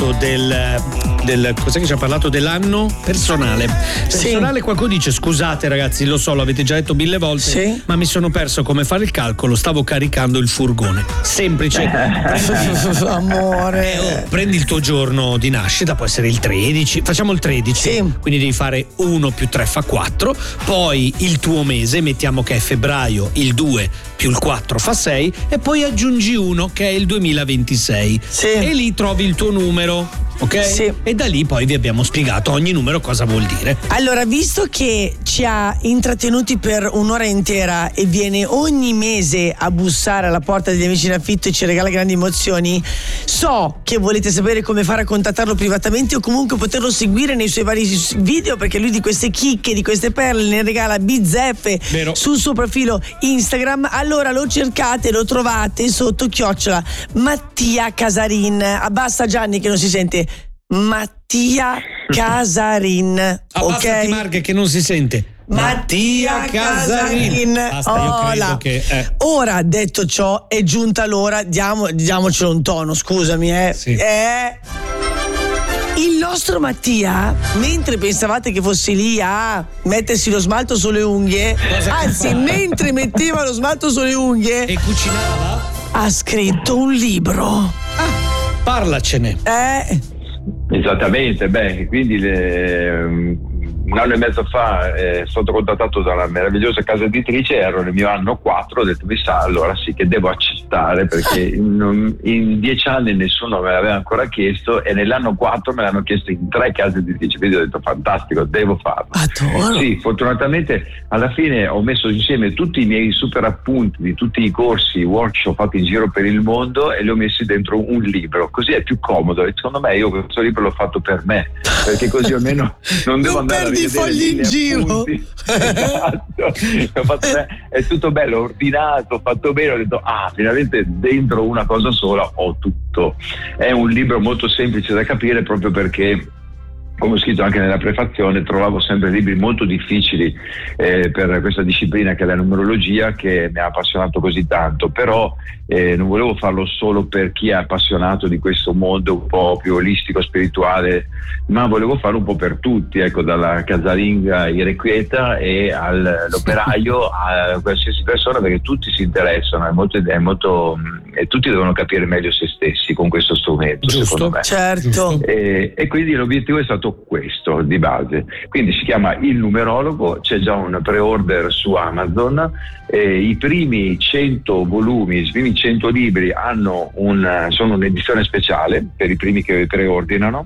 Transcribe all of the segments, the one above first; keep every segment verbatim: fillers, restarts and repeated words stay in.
del, del cos'è che ci ha parlato dell'anno personale personale sì. Qualcuno dice scusate ragazzi, lo so, l'avete già detto mille volte, sì. ma mi sono perso come fare il calcolo, stavo caricando il furgone. Semplice. Amore, eh, oh, prendi il tuo giorno di nascita, può essere il tredici, facciamo il tredici, sì. quindi devi fare uno più tre fa quattro, poi il tuo mese, mettiamo che è febbraio, il due più il quattro fa sei, e poi aggiungi uno che è il duemilaventisei, sì. e lì trovi il tuo numero, ok? Sì. E da lì poi vi abbiamo spiegato ogni numero cosa vuol dire. Allora, visto che ci ha intrattenuti per un'ora intera e viene ogni mese a bussare alla porta degli amici in affitto e ci regala grandi emozioni, so che volete sapere come fare a contattarlo privatamente o comunque poterlo seguire nei suoi vari video, perché lui di queste chicche, di queste perle ne regala bizzeffe. Vero. Sul suo profilo Instagram. Allora lo cercate, lo trovate sotto chiocciola Mattia Casarin. Abbassa Gianni che non si sente. Mattia Casarin. Abbassati, ok? Marghe che non si sente. Mattia Casarin. Basta, io credo che, eh. Ora, detto ciò, è giunta l'ora, diamo, diamocelo un tono, scusami, eh. Sì. eh. Il nostro Mattia, mentre pensavate che fosse lì a mettersi lo smalto sulle unghie, cosa anzi, fa? Mentre metteva lo smalto sulle unghie e cucinava, ha scritto un libro. Ah, parlacene. Eh. Esattamente, beh, quindi le, un anno e mezzo fa eh, sono stato contattato da una meravigliosa casa editrice, ero nel mio anno quattro, ho detto mi sa, allora sì che devo accettare, perché in, in dieci anni nessuno me l'aveva ancora chiesto e nell'anno quattro me l'hanno chiesto in tre case editrici, quindi ho detto fantastico, devo farlo. Adoro. Sì, fortunatamente alla fine ho messo insieme tutti i miei super appunti di tutti i corsi, workshop fatti in giro per il mondo e li ho messi dentro un libro, così è più comodo e secondo me io questo libro l'ho fatto per me, perché così almeno non devo non andare a perdi i fogli in giro. Esatto. Ho fatto, è tutto bello, ordinato, fatto bene, ho detto ah, finalmente dentro una cosa sola ho tutto. È un libro molto semplice da capire proprio perché, come ho scritto anche nella prefazione, trovavo sempre libri molto difficili eh, per questa disciplina che è la numerologia, che mi ha appassionato così tanto, però eh, non volevo farlo solo per chi è appassionato di questo mondo un po' più olistico, spirituale, ma volevo farlo un po' per tutti, ecco, dalla casalinga irrequieta e all'operaio a qualsiasi persona, perché tutti si interessano, è molto, è molto, e tutti devono capire meglio se stessi con questo strumento. Giusto, secondo me. Certo. E, e quindi l'obiettivo è stato questo di base, quindi si chiama Il Numerologo, c'è già un pre-order su Amazon, eh, i primi cento volumi, i primi cento libri hanno un, sono un'edizione speciale per i primi che preordinano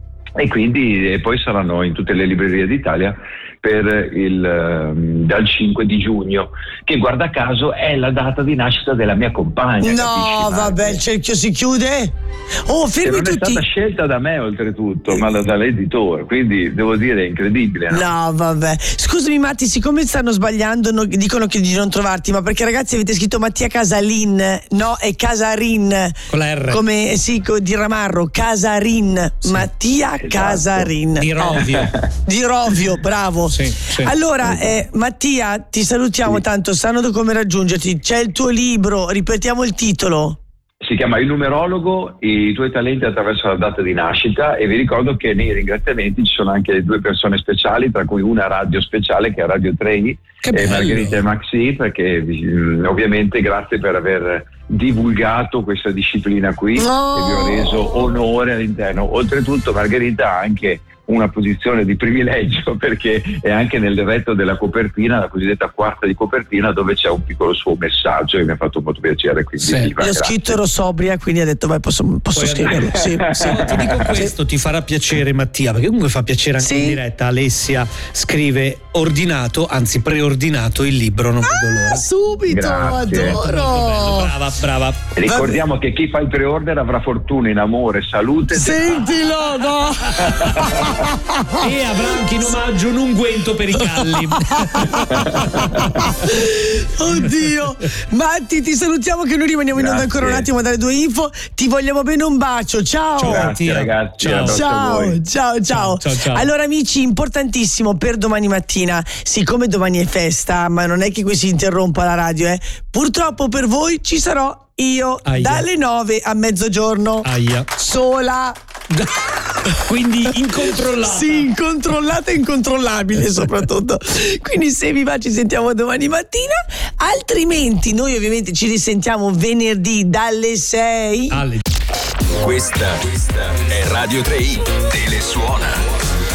e quindi e poi saranno in tutte le librerie d'Italia per il dal cinque di giugno, che guarda caso è la data di nascita della mia compagna. No, capisci, vabbè, il cerchio si chiude. Oh, fermi non tutti. È stata scelta da me oltretutto, ma da, dall'editore, quindi devo dire è incredibile. No, no vabbè. Scusami Matti, siccome stanno sbagliando, no, dicono che di non trovarti, ma perché ragazzi avete scritto Mattia Casalin, no, è Casarin. Con la R. Come sì, di Ramarro, Casarin. Sì. Mattia esatto. Casarin. Di Rovio. Oh. Di Rovio, bravo. Sì, sì. Allora, eh, Mattia, ti salutiamo sì. tanto, sanno come raggiungerti. C'è il tuo libro, ripetiamo il titolo. Si chiama Il Numerologo, i tuoi talenti attraverso la data di nascita, e vi ricordo che nei ringraziamenti ci sono anche due persone speciali, tra cui una radio speciale che è Radio tre i, e Margherita e Maxi, perché mh, ovviamente grazie per aver divulgato questa disciplina qui oh. e vi ho reso onore all'interno. Oltretutto Margherita ha anche una posizione di privilegio perché è anche nel retro della copertina, la cosiddetta quarta di copertina, dove c'è un piccolo suo messaggio e mi ha fatto molto piacere. Quindi sì. Io ho scritto ero sobria, quindi ha detto vai, posso, posso scriverlo. Sì, sì. Ti dico questo, ti farà piacere Mattia, perché comunque fa piacere anche sì. in diretta. Alessia scrive ordinato, anzi preordinato il libro, non vedo l'ora. Ah, subito, grazie. Adoro. Brava, brava. Ricordiamo Va... che chi fa il pre-order avrà fortuna in amore, salute. Sentilo, no. E avrà anche in omaggio un unguento per i calli. Oddio, Matti, ti salutiamo che noi rimaniamo in onda ancora un attimo a dare due info. Ti vogliamo bene, un bacio, ciao. Ciao grazie, ragazzi, ciao. Ciao, ciao, ciao, ciao, ciao. Allora amici, importantissimo per domani mattina, siccome domani è festa, ma non è che qui si interrompa la radio, eh. Purtroppo per voi ci sarò io Aia. dalle nove a mezzogiorno. Aia. Sola. Quindi incontrollata. Sì, incontrollata e incontrollabile soprattutto. Quindi se vi va ci sentiamo domani mattina, altrimenti noi ovviamente ci risentiamo venerdì dalle sei alle... Questa, questa è Radio tre i Telesuona.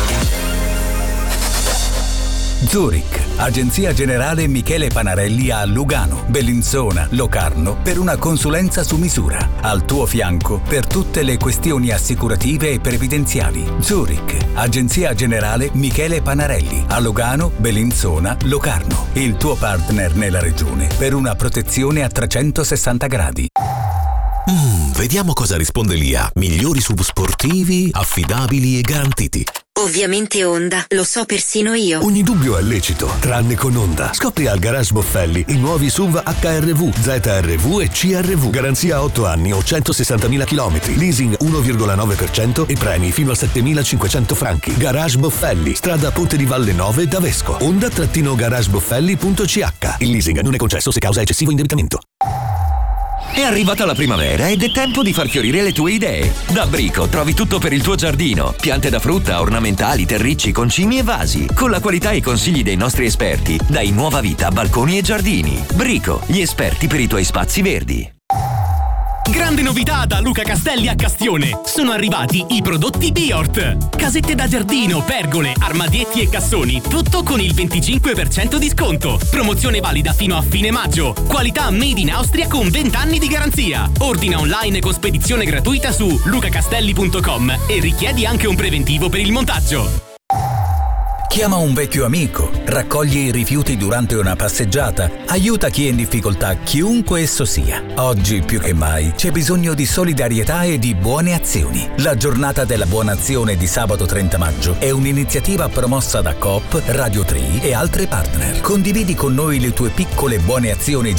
Zurich, Agenzia Generale Michele Panarelli a Lugano, Bellinzona, Locarno per una consulenza su misura. Al tuo fianco per tutte le questioni assicurative e previdenziali. Zurich, Agenzia Generale Michele Panarelli a Lugano, Bellinzona, Locarno. Il tuo partner nella regione per una protezione a trecentosessanta gradi. Mm, vediamo cosa risponde l'I A. Migliori S U V sportivi, affidabili e garantiti. Ovviamente Honda, lo so persino io. Ogni dubbio è lecito, tranne con Honda. Scopri al Garage Boffelli i nuovi S U V H R V, Z R V e C R V. Garanzia otto anni o centosessantamila chilometri. Leasing uno virgola nove per cento e premi fino a settemilacinquecento franchi. Garage Boffelli, strada Ponte di Valle nove da Vesco. Honda-garageboffelli punto c h. Il leasing non è concesso se causa eccessivo indebitamento. È arrivata la primavera ed è tempo di far fiorire le tue idee. Da Brico trovi tutto per il tuo giardino. Piante da frutta, ornamentali, terricci, concimi e vasi. Con la qualità e i consigli dei nostri esperti, dai nuova vita a balconi e giardini. Brico, gli esperti per i tuoi spazi verdi. Grande novità da Luca Castelli a Castione. Sono arrivati i prodotti Biort. Casette da giardino, pergole, armadietti e cassoni. Tutto con il venticinque per cento di sconto. Promozione valida fino a fine maggio. Qualità made in Austria con venti anni di garanzia. Ordina online con spedizione gratuita su lucacastelli punto com e richiedi anche un preventivo per il montaggio. Chiama un vecchio amico, raccoglie i rifiuti durante una passeggiata, aiuta chi è in difficoltà, chiunque esso sia. Oggi più che mai c'è bisogno di solidarietà e di buone azioni. La giornata della buona azione di sabato trenta maggio è un'iniziativa promossa da Coop, Radio tre i e altri partner. Condividi con noi le tue piccole buone azioni